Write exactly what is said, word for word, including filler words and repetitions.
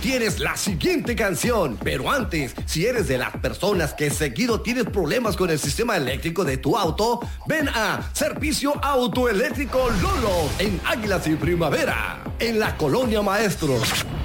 tienes la siguiente canción. Pero antes, si eres de las personas que seguido tienes problemas con el sistema eléctrico de tu auto, ven a Servicio Autoeléctrico Lolo en Águilas y Primavera, en la Colonia Maestros.